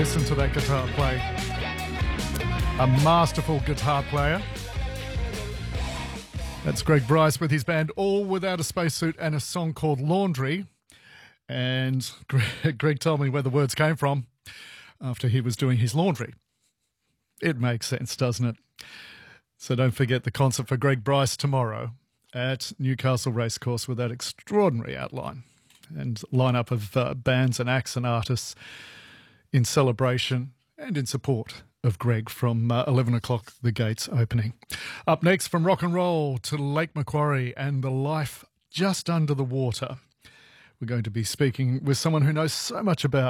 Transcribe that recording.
Listen to that guitar play. A masterful guitar player. That's Greg Bryce with his band All Without a Spacesuit and a song called Laundry. And Greg told me where the words came from after he was doing his laundry. It makes sense, doesn't it? So don't forget the concert for Greg Bryce tomorrow at Newcastle Racecourse with that extraordinary outline and lineup of bands and acts and artists in celebration and in support of Greg from 11 o'clock, the gates opening. Up next, from rock and roll to Lake Macquarie and the life just under the water. We're going to be speaking with someone who knows so much about